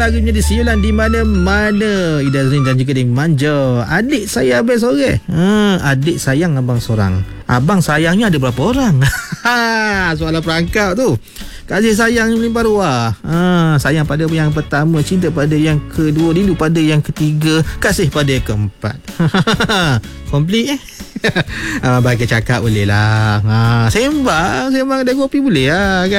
lagi menjadi siulan di mana-mana. Ida Azrin dan juga Ding Manja. Adik saya abang seorang. Adik sayang abang seorang. Abang sayangnya ada berapa orang? Soalan perangkap tu. Kasih sayang melimpah ruah. Sayang pada yang pertama, cinta pada yang kedua, rindu pada yang ketiga, kasih pada yang keempat. Komplit bagi cakap boleh lah. Sembang ada kopi boleh lah kan.